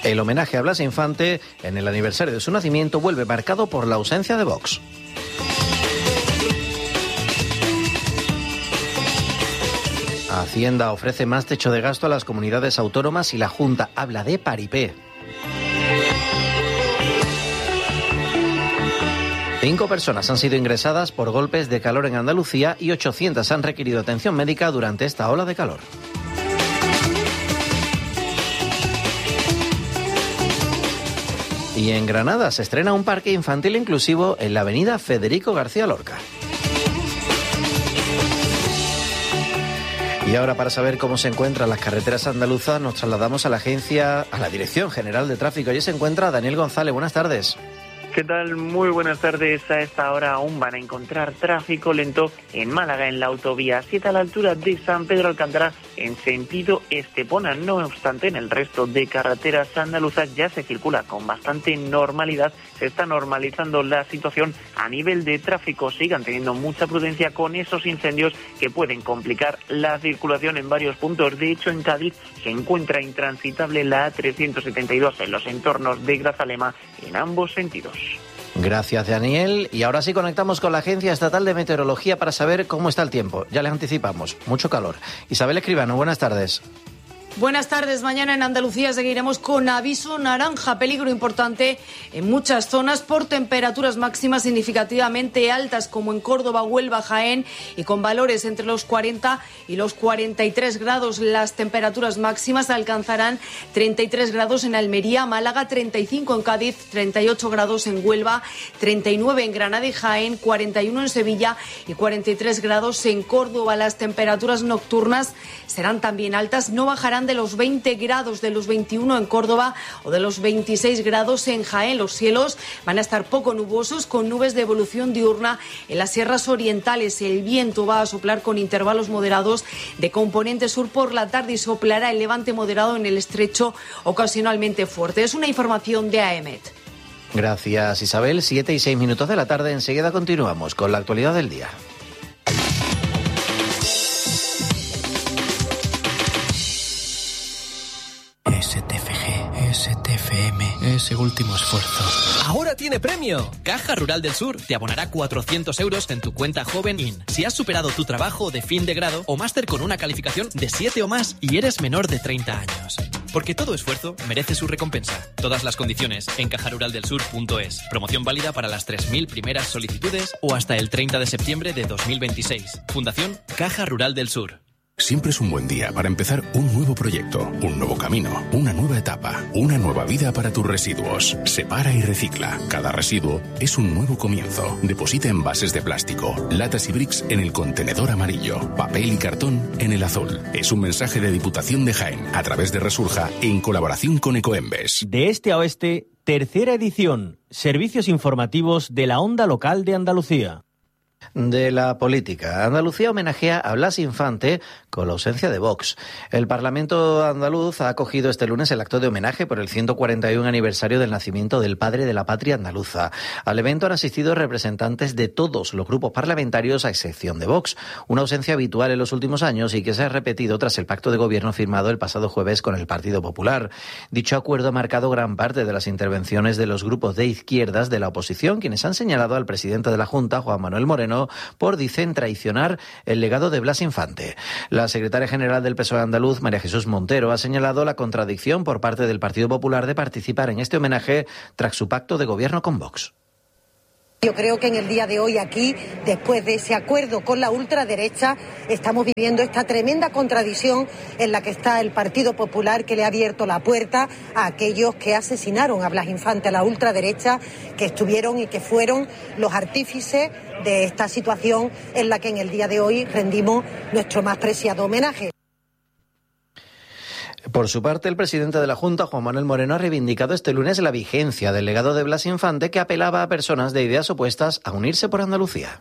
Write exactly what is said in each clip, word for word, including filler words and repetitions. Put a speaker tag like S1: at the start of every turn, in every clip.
S1: El homenaje a Blas Infante en el aniversario de su nacimiento vuelve marcado por la ausencia de Vox. Hacienda ofrece más techo de gasto a las comunidades autónomas y la Junta habla de paripé. Cinco personas han sido ingresadas por golpes de calor en Andalucía y ochocientas han requerido atención médica durante esta ola de calor. Y en Granada se estrena un parque infantil inclusivo en la avenida Federico García Lorca. Y ahora, para saber cómo se encuentran las carreteras andaluzas, nos trasladamos a la agencia, a la Dirección General de Tráfico. Allí se encuentra Daniel González. Buenas tardes.
S2: ¿Qué tal? Muy buenas tardes. A esta hora aún van a encontrar tráfico lento en Málaga, en la autovía siete a la altura de San Pedro Alcántara, en sentido Estepona. No obstante, en el resto de carreteras andaluzas ya se circula con bastante normalidad. Se está normalizando la situación a nivel de tráfico. Sigan teniendo mucha prudencia con esos incendios que pueden complicar la circulación en varios puntos. De hecho, en Cádiz se encuentra intransitable la A trescientos setenta y dos en los entornos de Grazalema en ambos sentidos.
S1: Gracias, Daniel. Y ahora sí conectamos con la Agencia Estatal de Meteorología para saber cómo está el tiempo. Ya les anticipamos, mucho calor. Isabel Escribano, buenas tardes.
S3: Buenas tardes. Mañana en Andalucía seguiremos con aviso naranja, peligro importante en muchas zonas por temperaturas máximas significativamente altas, como en Córdoba, Huelva, Jaén, y con valores entre los cuarenta y los cuarenta y tres grados. Las temperaturas máximas alcanzarán treinta y tres grados en Almería, Málaga, treinta y cinco en Cádiz, treinta y ocho grados en Huelva, treinta y nueve en Granada y Jaén, cuarenta y uno en Sevilla y cuarenta y tres grados en Córdoba. Las temperaturas nocturnas serán también altas, no bajarán de los veinte grados, de los veintiuno en Córdoba o de los veintiséis grados en Jaén. Los cielos van a estar poco nubosos, con nubes de evolución diurna en las sierras orientales. El viento va a soplar con intervalos moderados de componente sur por la tarde y soplará el levante moderado en el estrecho, ocasionalmente fuerte. Es una información de AEMET.
S1: Gracias, Isabel. Siete y seis minutos de la tarde. Enseguida continuamos con la actualidad del día.
S4: S T F G, S T F M, ese último esfuerzo.
S5: ¡Ahora tiene premio! Caja Rural del Sur te abonará cuatrocientos euros en tu cuenta Joven In si has superado tu trabajo de fin de grado o máster con una calificación de siete o más y eres menor de treinta años. Porque todo esfuerzo merece su recompensa. Todas las condiciones en caja rural del sur punto es. Promoción válida para las tres mil primeras solicitudes o hasta el treinta de septiembre de dos mil veintiséis. Fundación Caja Rural del Sur.
S6: Siempre es un buen día para empezar un nuevo proyecto, un nuevo camino, una nueva etapa, una nueva vida para tus residuos. Separa y recicla. Cada residuo es un nuevo comienzo. Deposita envases de plástico, latas y bricks en el contenedor amarillo, papel y cartón en el azul. Es un mensaje de Diputación de Jaén a través de Resurja en colaboración con Ecoembes.
S7: De este a oeste, tercera edición. Servicios informativos de la Onda Local de Andalucía.
S1: De la política. Andalucía homenajea a Blas Infante con la ausencia de Vox. El Parlamento andaluz ha acogido este lunes el acto de homenaje por el ciento cuarenta y uno aniversario del nacimiento del padre de la patria andaluza. Al evento han asistido representantes de todos los grupos parlamentarios, a excepción de Vox, una ausencia habitual en los últimos años y que se ha repetido tras el pacto de gobierno firmado el pasado jueves con el Partido Popular. Dicho acuerdo ha marcado gran parte de las intervenciones de los grupos de izquierdas de la oposición, quienes han señalado al presidente de la Junta, Juan Manuel Moreno, por, dicen, traicionar el legado de Blas Infante. La secretaria general del P S O E andaluz, María Jesús Montero, ha señalado la contradicción por parte del Partido Popular de participar en este homenaje tras su pacto de gobierno con Vox.
S8: Yo creo que en el día de hoy aquí, después de ese acuerdo con la ultraderecha, estamos viviendo esta tremenda contradicción en la que está el Partido Popular, que le ha abierto la puerta a aquellos que asesinaron a Blas Infante, a la ultraderecha, que estuvieron y que fueron los artífices de esta situación en la que en el día de hoy rendimos nuestro más preciado homenaje.
S1: Por su parte, el presidente de la Junta, Juan Manuel Moreno, ha reivindicado este lunes la vigencia del legado de Blas Infante, que apelaba a personas de ideas opuestas a unirse por Andalucía.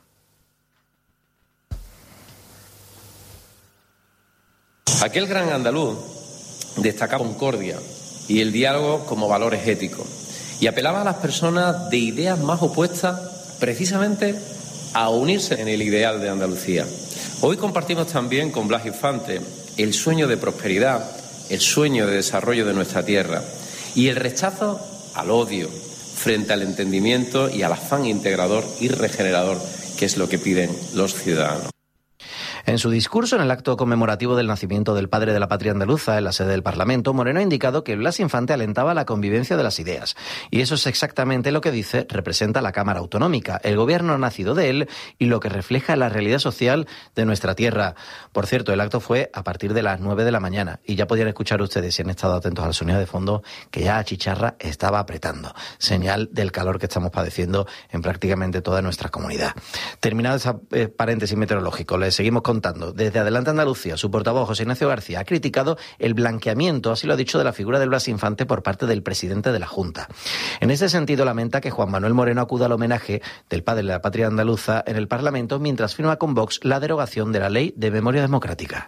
S9: Aquel gran andaluz destacaba concordia y el diálogo como valores éticos y apelaba a las personas de ideas más opuestas precisamente a unirse en el ideal de Andalucía. Hoy compartimos también con Blas Infante el sueño de prosperidad, el sueño de desarrollo de nuestra tierra. y el rechazo al odio frente al entendimiento y al afán integrador y regenerador, que es lo que piden los ciudadanos.
S1: En su discurso en el acto conmemorativo del nacimiento del padre de la patria andaluza en la sede del Parlamento, Moreno ha indicado que Blas Infante alentaba la convivencia de las ideas. Y eso es exactamente lo que dice representa la Cámara Autonómica, el gobierno nacido de él y lo que refleja la realidad social de nuestra tierra. Por cierto, el acto fue a partir de las nueve de la mañana y ya podían escuchar ustedes, si han estado atentos al sonido de fondo, que ya la chicharra estaba apretando. Señal del calor que estamos padeciendo en prácticamente toda nuestra comunidad. Terminado ese eh, paréntesis meteorológico, les seguimos con Contando. Desde Adelante Andalucía, su portavoz José Ignacio García ha criticado el blanqueamiento, así lo ha dicho, de la figura de Blas Infante por parte del presidente de la Junta. En este sentido, lamenta que Juan Manuel Moreno acuda al homenaje del padre de la patria andaluza en el Parlamento mientras firma con Vox la derogación de la Ley de Memoria Democrática.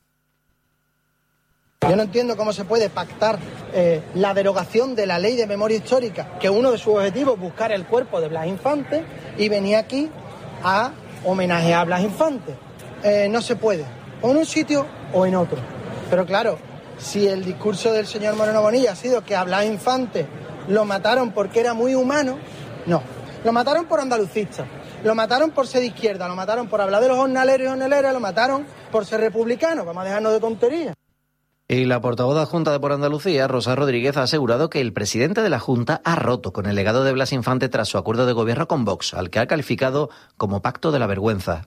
S10: Yo no entiendo cómo se puede pactar eh, la derogación de la Ley de Memoria Histórica, que uno de sus objetivos es buscar el cuerpo de Blas Infante, y venir aquí a homenajear a Blas Infante. Eh, no se puede, o en un sitio o en otro. Pero claro, si el discurso del señor Moreno Bonilla ha sido que a Blas Infante lo mataron porque era muy humano, no. Lo mataron por andalucista, lo mataron por ser de izquierda, lo mataron por hablar de los jornaleros y jornaleras, lo mataron por ser republicano. Vamos a dejarnos de tonterías.
S1: Y la portavoz de la Junta de por Andalucía, Rosa Rodríguez, ha asegurado que el presidente de la Junta ha roto con el legado de Blas Infante tras su acuerdo de gobierno con Vox, al que ha calificado como pacto de la vergüenza.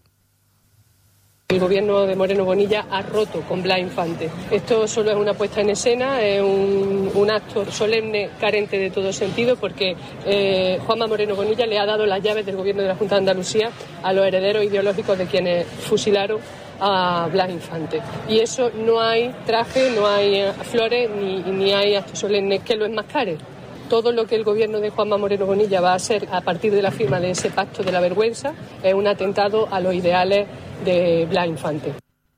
S11: El gobierno de Moreno Bonilla ha roto con Blas Infante. Esto solo es una puesta en escena, es un, un acto solemne carente de todo sentido, porque eh, Juanma Moreno Bonilla le ha dado las llaves del gobierno de la Junta de Andalucía a los herederos ideológicos de quienes fusilaron a Blas Infante. Y eso no hay traje, no hay flores, ni, ni hay actos solemnes que lo enmascare. Todo lo que el gobierno de Juanma Moreno Bonilla va a hacer a partir de la firma de ese pacto de la vergüenza es un atentado a los ideales de Blas Infante.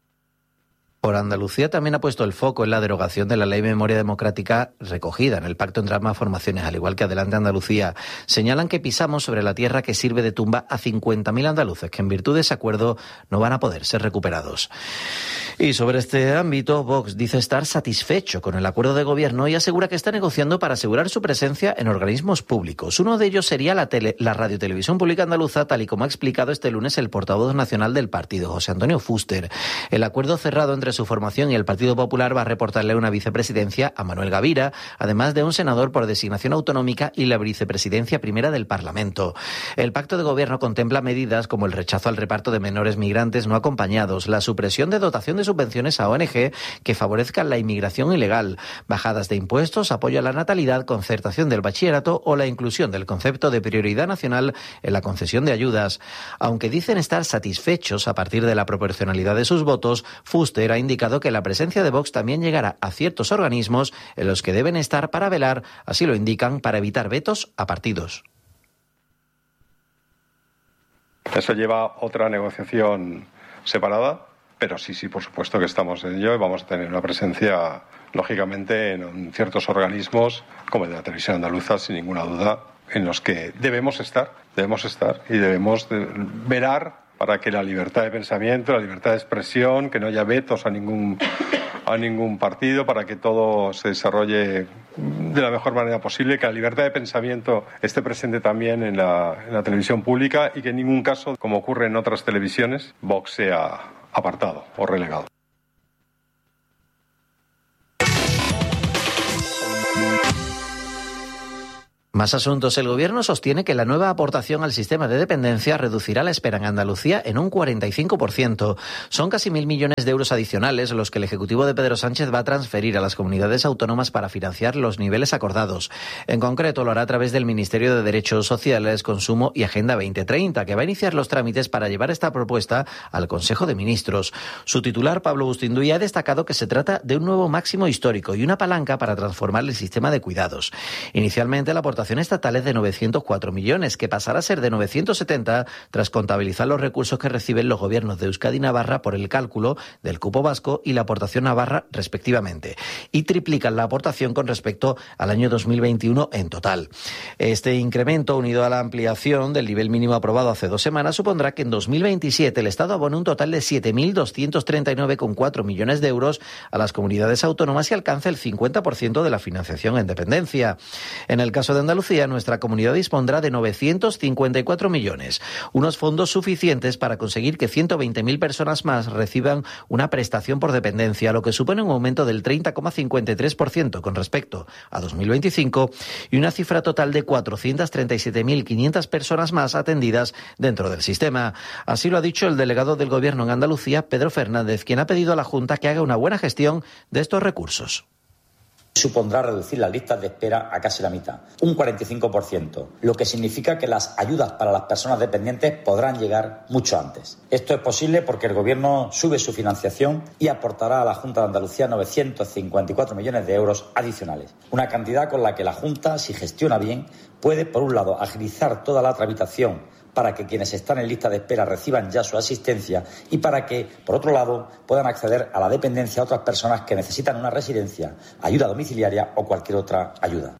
S1: Por Andalucía también ha puesto el foco en la derogación de la Ley de Memoria Democrática recogida en el pacto entre ambas formaciones, al igual que Adelante Andalucía. Señalan que pisamos sobre la tierra que sirve de tumba a cincuenta mil andaluces que en virtud de ese acuerdo no van a poder ser recuperados. Y sobre este ámbito, Vox dice estar satisfecho con el acuerdo de gobierno y asegura que está negociando para asegurar su presencia en organismos públicos. Uno de ellos sería la, tele, la Radio Televisión Pública Andaluza, tal y como ha explicado este lunes el portavoz nacional del partido, José Antonio Fuster. El acuerdo cerrado entre su formación y el Partido Popular va a reportarle una vicepresidencia a Manuel Gavira, además de un senador por designación autonómica y la vicepresidencia primera del Parlamento. El pacto de gobierno contempla medidas como el rechazo al reparto de menores migrantes no acompañados, la supresión de dotación de subvenciones a O N G que favorezcan la inmigración ilegal, bajadas de impuestos, apoyo a la natalidad, concertación del bachillerato o la inclusión del concepto de prioridad nacional en la concesión de ayudas. Aunque dicen estar satisfechos a partir de la proporcionalidad de sus votos, Fuster ha indicado que la presencia de Vox también llegará a ciertos organismos en los que deben estar para velar, así lo indican, para evitar vetos a partidos.
S12: Eso lleva otra negociación separada, pero sí, sí, por supuesto que estamos en ello y vamos a tener una presencia, lógicamente, en ciertos organismos, como el de la televisión andaluza, sin ninguna duda, en los que debemos estar, debemos estar y debemos de velar para que la libertad de pensamiento, la libertad de expresión, que no haya vetos a ningún a ningún partido, para que todo se desarrolle de la mejor manera posible, que la libertad de pensamiento esté presente también en la, en la televisión pública y que en ningún caso, como ocurre en otras televisiones, Vox sea apartado o relegado.
S1: Más asuntos. El Gobierno sostiene que la nueva aportación al sistema de dependencia reducirá la espera en Andalucía en un cuarenta y cinco por ciento. Son casi mil millones de euros adicionales los que el Ejecutivo de Pedro Sánchez va a transferir a las comunidades autónomas para financiar los niveles acordados. En concreto, lo hará a través del Ministerio de Derechos Sociales, Consumo y Agenda veinte treinta, que va a iniciar los trámites para llevar esta propuesta al Consejo de Ministros. Su titular, Pablo Bustinduy, ha destacado que se trata de un nuevo máximo histórico y una palanca para transformar el sistema de cuidados. Inicialmente, la aportación aportación estatal es de novecientos cuatro millones, que pasará a ser de novecientos setenta tras contabilizar los recursos que reciben los gobiernos de Euskadi y Navarra por el cálculo del cupo vasco y la aportación navarra respectivamente, y triplican la aportación con respecto al año dos mil veintiuno en total. Este incremento, unido a la ampliación del nivel mínimo aprobado hace dos semanas, supondrá que en dos mil veintisiete el Estado abone un total de siete mil doscientos treinta y nueve coma cuatro millones de euros a las comunidades autónomas y alcance el cincuenta por ciento de la financiación en dependencia. En el caso de Andalucía, nuestra comunidad dispondrá de novecientos cincuenta y cuatro millones, unos fondos suficientes para conseguir que ciento veinte mil personas más reciban una prestación por dependencia, lo que supone un aumento del treinta coma cincuenta y tres por ciento con respecto a dos mil veinticinco y una cifra total de cuatrocientas treinta y siete mil quinientas personas más atendidas dentro del sistema. Así lo ha dicho el delegado del Gobierno en Andalucía, Pedro Fernández, quien ha pedido a la Junta que haga una buena gestión de estos recursos.
S13: Supondrá reducir las listas de espera a casi la mitad, un cuarenta y cinco por ciento, lo que significa que las ayudas para las personas dependientes podrán llegar mucho antes. Esto es posible porque el Gobierno sube su financiación y aportará a la Junta de Andalucía novecientos cincuenta y cuatro millones de euros adicionales, una cantidad con la que la Junta, si gestiona bien, puede, por un lado, agilizar toda la tramitación para que quienes están en lista de espera reciban ya su asistencia y para que, por otro lado, puedan acceder a la dependencia a otras personas que necesitan una residencia, ayuda domiciliaria o cualquier otra ayuda.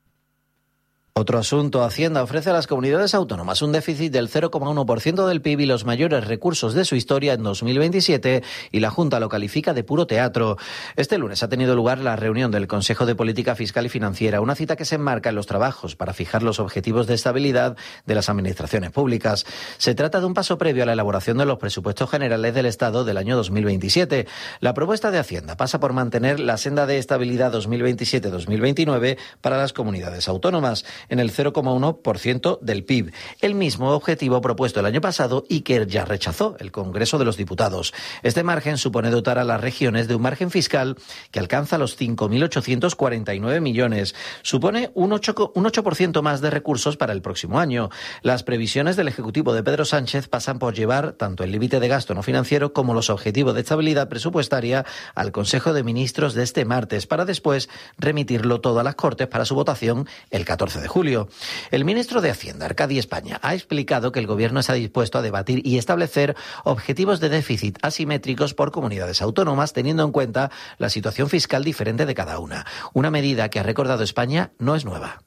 S1: Otro asunto, Hacienda ofrece a las comunidades autónomas un déficit del cero coma uno por ciento del P I B y los mayores recursos de su historia en dos mil veintisiete y la Junta lo califica de puro teatro. Este lunes ha tenido lugar la reunión del Consejo de Política Fiscal y Financiera, una cita que se enmarca en los trabajos para fijar los objetivos de estabilidad de las administraciones públicas. Se trata de un paso previo a la elaboración de los presupuestos generales del Estado del año dos mil veintisiete. La propuesta de Hacienda pasa por mantener la senda de estabilidad dos mil veintisiete dos mil veintinueve para las comunidades autónomas, en el cero coma uno por ciento del P I B, el mismo objetivo propuesto el año pasado y que ya rechazó el Congreso de los Diputados. Este margen supone dotar a las regiones de un margen fiscal que alcanza los cinco mil ochocientos cuarenta y nueve millones. Supone un ocho, un ocho por ciento más de recursos para el próximo año. Las previsiones del Ejecutivo de Pedro Sánchez pasan por llevar tanto el límite de gasto no financiero como los objetivos de estabilidad presupuestaria al Consejo de Ministros de este martes, para después remitirlo todo a las Cortes para su votación el catorce de julio. El ministro de Hacienda, Arcadi España, ha explicado que el Gobierno está dispuesto a debatir y establecer objetivos de déficit asimétricos por comunidades autónomas, teniendo en cuenta la situación fiscal diferente de cada una. Una medida que, ha recordado España, no es nueva.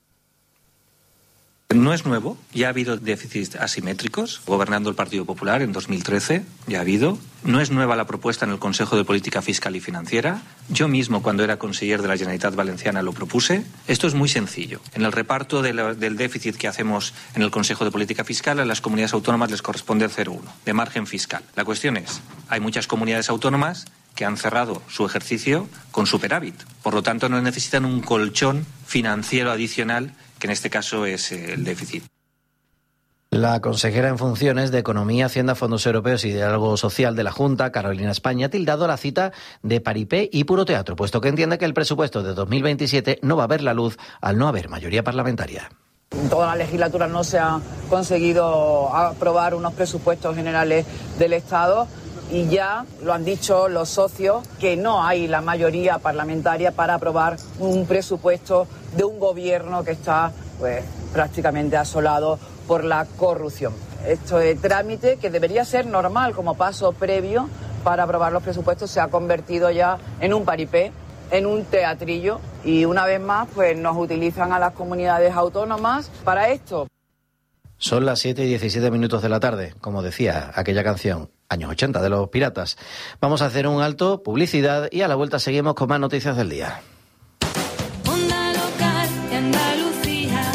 S14: No es nuevo, ya ha habido déficits asimétricos, gobernando el Partido Popular en dos mil trece, ya ha habido. No es nueva la propuesta en el Consejo de Política Fiscal y Financiera. Yo mismo, cuando era conseller de la Generalitat Valenciana, lo propuse. Esto es muy sencillo. En el reparto de la, del déficit que hacemos en el Consejo de Política Fiscal, a las comunidades autónomas les corresponde el cero coma uno de margen fiscal. La cuestión es, hay muchas comunidades autónomas que han cerrado su ejercicio con superávit. Por lo tanto, no necesitan un colchón financiero adicional, que en este caso es el déficit.
S1: La consejera en funciones de Economía, Hacienda, Fondos Europeos y Diálogo Social de la Junta, Carolina España, ha tildado la cita de paripé y puro teatro, puesto que entiende que el presupuesto de dos mil veintisiete no va a ver la luz al no haber mayoría parlamentaria.
S15: En toda la legislatura no se ha conseguido aprobar unos presupuestos generales del Estado y ya lo han dicho los socios que no hay la mayoría parlamentaria para aprobar un presupuesto de un gobierno que está pues prácticamente asolado por la corrupción. Esto de trámite que debería ser normal como paso previo para aprobar los presupuestos se ha convertido ya en un paripé, en un teatrillo y una vez más pues nos utilizan a las comunidades autónomas para esto.
S1: Son las siete y diecisiete minutos de la tarde, como decía aquella canción, años ochenta de los Piratas. Vamos a hacer un alto, publicidad y a la vuelta seguimos con más noticias del día.
S16: Onda Local de Andalucía.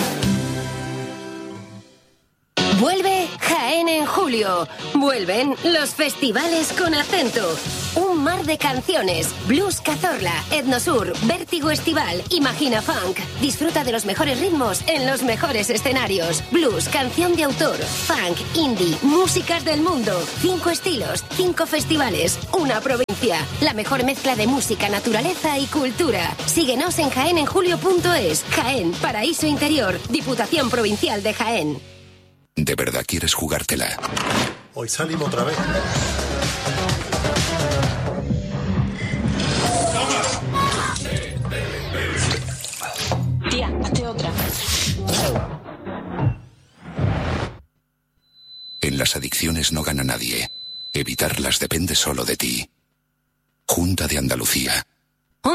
S16: Vuelve Jaén en julio. Vuelven los festivales con acento. Un mar de canciones. Blues Cazorla, Etnosur, Vértigo Estival, Imagina Funk. Disfruta de los mejores ritmos en los mejores escenarios. Blues, canción de autor, funk, indie, músicas del mundo. Cinco estilos, cinco festivales, una provincia. La mejor mezcla de música, naturaleza y cultura. Síguenos en jaén en julio punto es. Jaén, Paraíso Interior, Diputación Provincial de Jaén.
S6: ¿De verdad quieres jugártela?
S17: Hoy salimos otra vez.
S18: Tía, hazte otra. las adicciones no gana nadie. Evitarlas depende solo de ti. Junta de Andalucía.